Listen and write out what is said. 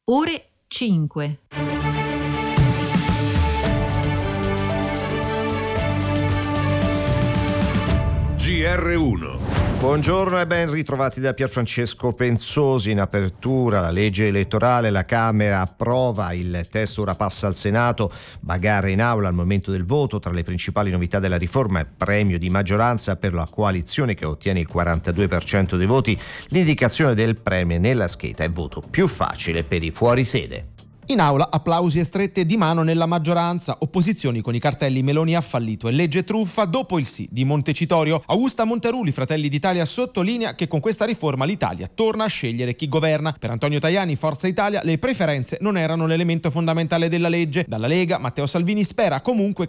Ore 5. GR1. Buongiorno e ben ritrovati da Pierfrancesco Penzosi. In apertura la legge elettorale, la Camera approva, il testo ora passa al Senato, bagarre in aula al momento del voto. Tra le principali novità della riforma è premio di maggioranza per la coalizione che ottiene il 42% dei voti, l'indicazione del premio nella scheda e voto più facile per i fuorisede. In aula applausi e strette di mano nella maggioranza, opposizioni con i cartelli Meloni ha fallito e legge truffa dopo il sì di Montecitorio. Augusta Monteruli, Fratelli d'Italia, sottolinea che con questa riforma l'Italia torna a scegliere chi governa. Per Antonio Tajani, Forza Italia, le preferenze non erano l'elemento fondamentale della legge. Dalla Lega, Matteo Salvini spera comunque